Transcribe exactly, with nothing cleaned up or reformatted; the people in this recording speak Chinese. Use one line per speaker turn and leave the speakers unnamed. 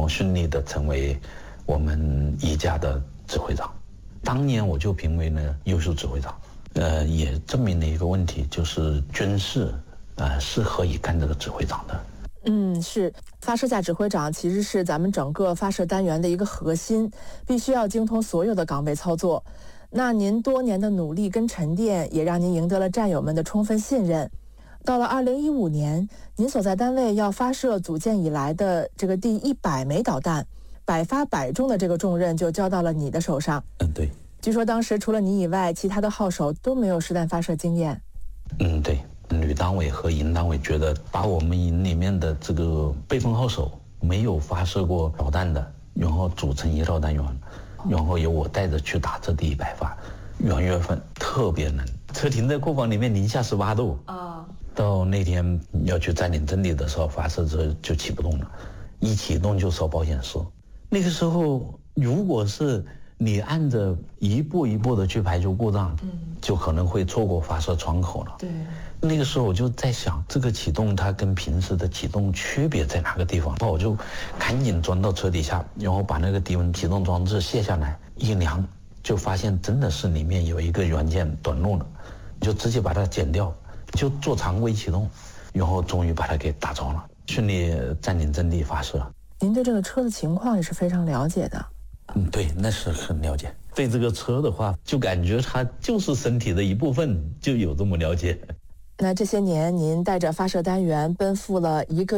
后顺利的成为我们一家的指挥长。当年我就评为呢优秀指挥长，呃，也证明了一个问题，就是军事呃是可以干这个指挥长的。
嗯，是发射架指挥长其实是咱们整个发射单元的一个核心，必须要精通所有的岗位操作。那您多年的努力跟沉淀，也让您赢得了战友们的充分信任。到了二零一五年，您所在单位要发射组建以来的这个第一百枚导弹，百发百中的这个重任就交到了你的手上。
嗯，对。
据说当时除了你以外，其他的号手都没有实弹发射经验。
嗯，对。旅单位和营单位觉得把我们营里面的这个备份号手没有发射过导弹的，然后组成一套单元，然后由我带着去打这第一百发。元月份特别冷，车停在库房里面零下十八度啊。到那天要去占领阵地的时候，发射车就启不动了，一启动就烧保险丝。那个时候如果是你按着一步一步的去排除故障，嗯，就可能会错过发射窗口了。
对，
那个时候我就在想，这个启动它跟平时的启动区别在哪个地方？我就赶紧钻到车底下，然后把那个低温启动装置卸下来，一量就发现真的是里面有一个元件短路了，就直接把它剪掉，就做常规启动，然后终于把它给打着了，顺利占领阵地发射。
您对这个车的情况也是非常了解的。
嗯，对，那是很了解。对这个车的话，就感觉它就是身体的一部分，就有这么了解。
那这些年，您带着发射单元奔赴了一个